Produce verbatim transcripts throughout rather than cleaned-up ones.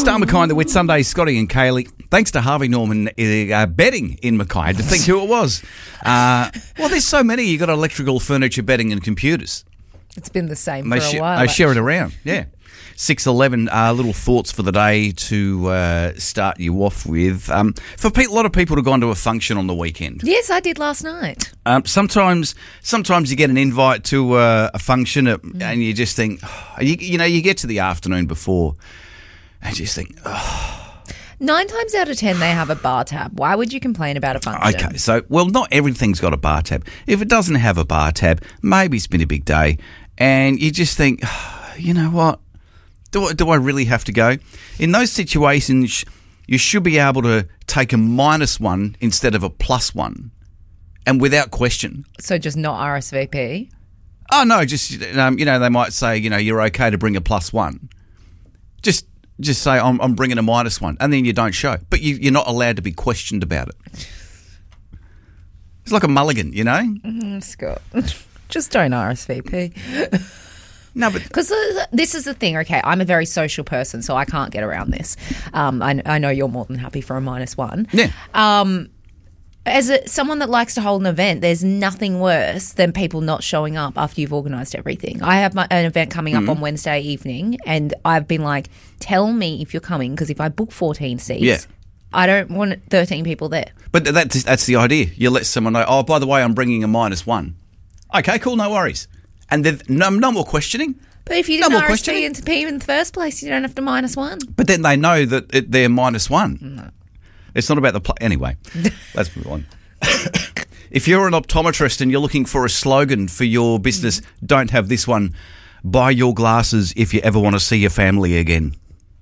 Star Mackay, the Wit Sunday, Scotty and Kaylee. Thanks to Harvey Norman uh, betting in Mackay to think who it was. Uh, well, there's so many. You got electrical, furniture, betting, and computers. It's been the same they for sh- a while. They share it around, yeah. six eleven, uh, little thoughts for the day to uh, start you off with. Um, for pe- a lot of people to go into a function on the weekend. Yes, I did last night. Um, sometimes sometimes you get an invite to uh, a function at, mm. and you just think, oh, you, you know, you get to the afternoon before and you just think, oh. Nine times out of ten, they have a bar tab. Why would you complain about a function? Okay, so, well, not everything's got a bar tab. If it doesn't have a bar tab, maybe it's been a big day and you just think, oh, you know what? Do I, do I really have to go? In those situations, you should be able to take a minus one instead of a plus one, and without question. So just not R S V P? Oh, no, just, um, you know, they might say, you know, you're okay to bring a plus one. Just just say, I'm, I'm bringing a minus one, and then you don't show. But you, you're not allowed to be questioned about it. It's like a mulligan, you know? Mm-hmm, Scott. Just don't R S V P. No, but because this is the thing. Okay, I'm a very social person, so I can't get around this. Um, I, I know you're more than happy for a minus one. Yeah. Um, as a, someone that likes to hold an event, there's nothing worse than people not showing up after you've organised everything. I have my, an event coming up mm-hmm. on Wednesday evening, and I've been like, "Tell me if you're coming, because if I book fourteen seats." Yeah. I don't want thirteen people there. But that's that's the idea. You let someone know. Oh, by the way, I'm bringing a minus one. Okay, cool, no worries. And then no, no more questioning. But if you no didn't R S V into P in the first place, you don't have to minus one. But then they know that it, they're minus one. No. It's not about the pl- anyway. Let's move on. If you're an optometrist and you're looking for a slogan for your business, don't have this one. Buy your glasses if you ever want to see your family again.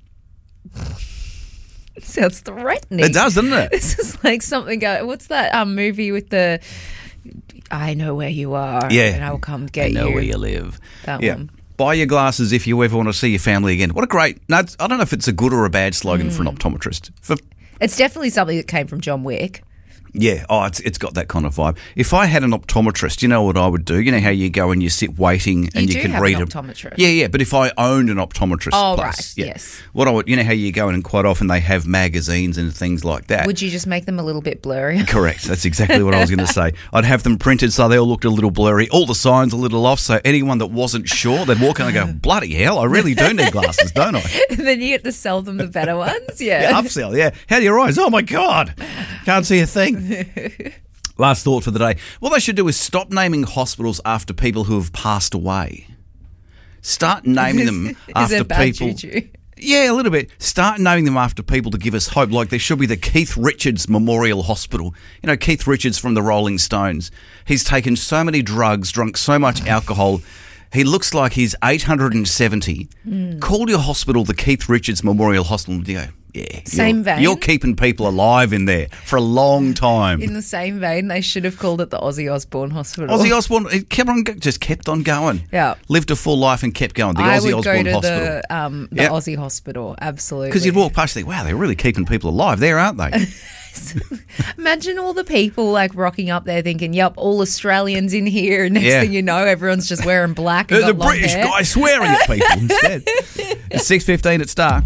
Sounds threatening. It does, doesn't it? This is like something. Go, what's that um, movie with the? I know where you are. Yeah, and I'll come get you. I know you. where you live. That yeah. one. Buy your glasses if you ever want to see your family again. What a great. No, I don't know if it's a good or a bad slogan mm. for an optometrist. For, it's definitely something that came from John Wick. Yeah, oh, it's it's got that kind of vibe. If I had an optometrist, you know what I would do? You know how you go and you sit waiting and you, you do can have read an a optometrist. Yeah, yeah. But if I owned an optometrist, oh place, right, yeah, yes. What I would, you know how you go in and quite often they have magazines and things like that. Would you just make them a little bit blurry? Correct. That's exactly what I was going to say. I'd have them printed so they all looked a little blurry, all the signs a little off, so anyone that wasn't sure, they'd walk in and go, "Bloody hell, I really do need glasses, don't I?" And then you get to sell them the better ones. Yeah, yeah upsell. Yeah. How do your eyes? Oh my God, can't see a thing. Last thought for the day. What they should do is stop naming hospitals after people who have passed away. Start naming them is after it bad people. Juju? Yeah, a little bit. Start naming them after people to give us hope. Like there should be the Keith Richards Memorial Hospital. You know, Keith Richards from the Rolling Stones. He's taken so many drugs, drunk so much alcohol. He looks like he's eight hundred seventy. Mm. Call your hospital the Keith Richards Memorial Hospital. You go, yeah. Same you're, vein. You're keeping people alive in there for a long time. In the same vein, they should have called it the Ozzy Osbourne Hospital. Ozzy Osbourne, it kept on, just kept on going. Yeah. Lived a full life and kept going. The I Ozzy would Osbourne go to Hospital. the, um, the yep. Aussie Hospital, absolutely. Because you'd walk past and think, wow, they're really keeping people alive there, aren't they? Imagine all the people like rocking up there thinking, yep, all Australians in here. And next yeah. thing you know, everyone's just wearing black and There's got a British long hair. guy swearing at people instead. It's six fifteen at Star.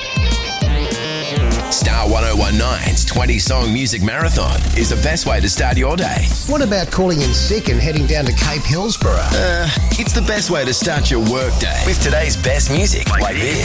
Star ten ninete's twenty song music marathon is the best way to start your day. What about calling in sick and heading down to Cape Hillsborough? Uh, it's the best way to start your work day with today's best music like this.